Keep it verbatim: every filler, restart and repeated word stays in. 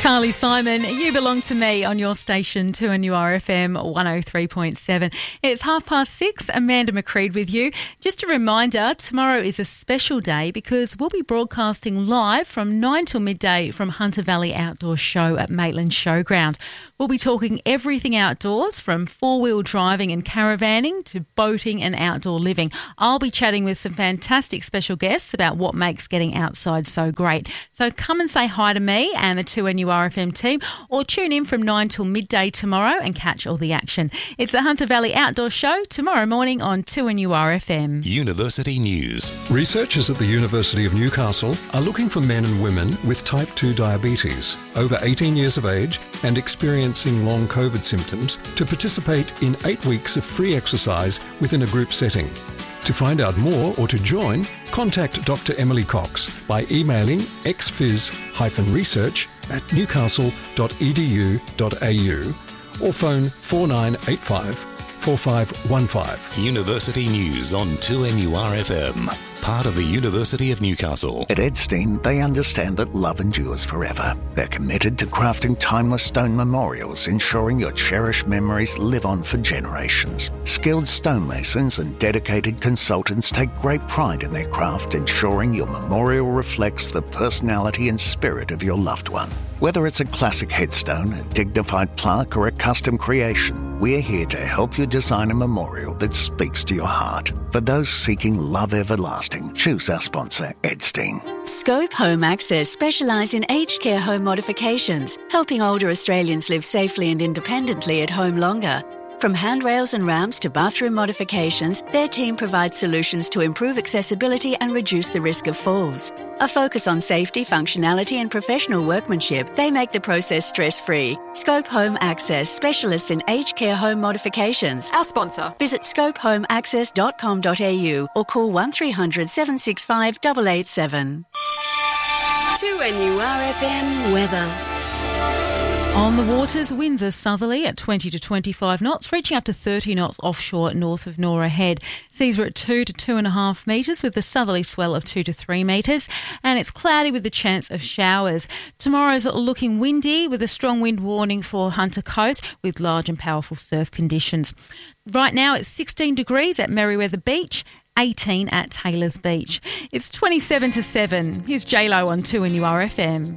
Carly Simon, You Belong to Me on your station, two N U R F M one oh three point seven. It's half past six, Amanda McCreed with you. Just a reminder, tomorrow is a special day because we'll be broadcasting live from nine till midday from Hunter Valley Outdoor Show at Maitland Showground. We'll be talking everything outdoors, from four-wheel driving and caravanning to boating and outdoor living. I'll be chatting with some fantastic special guests about what makes getting outside so great. So come and say hi to me and the two N U R F M team, or tune in from nine till midday tomorrow and catch all the action. It's the Hunter Valley Outdoor Show tomorrow morning on two N U R F M. University News. Researchers at the University of Newcastle are looking for men and women with type two diabetes, over eighteen years of age and experiencing long COVID symptoms, to participate in eight weeks of free exercise within a group setting. To find out more or to join, contact Doctor Emily Cox by emailing x phys research at newcastle dot e d u dot a u or phone four nine eight five, four five one five. University News on two N U R F M, part of the University of Newcastle. At Edstein, they understand that love endures forever. They're committed to crafting timeless stone memorials, ensuring your cherished memories live on for generations. Skilled stonemasons and dedicated consultants take great pride in their craft, ensuring your memorial reflects the personality and spirit of your loved one. Whether it's a classic headstone, a dignified plaque, or a custom creation, we're here to help you design a memorial that speaks to your heart. For those seeking love everlasting, choose our sponsor, Edstein. Scope Home Access specialise in aged care home modifications, helping older Australians live safely and independently at home longer. From handrails and ramps to bathroom modifications, their team provides solutions to improve accessibility and reduce the risk of falls. A focus on safety, functionality and professional workmanship, they make the process stress-free. Scope Home Access, specialists in aged care home modifications. Our sponsor. Visit scope home access dot com dot a u or call one three hundred, seven six five, eight eight seven. two N U R F M weather. On the waters, winds are southerly at twenty to twenty-five knots, reaching up to thirty knots offshore north of Nora Head. Seas are at two to two and a half metres with the southerly swell of two to three metres, and it's cloudy with the chance of showers. Tomorrow's looking windy with a strong wind warning for Hunter Coast with large and powerful surf conditions. Right now it's sixteen degrees at Merriweather Beach, eighteen at Taylor's Beach. It's twenty-seven to seven. Here's J Lo on two N U R F M.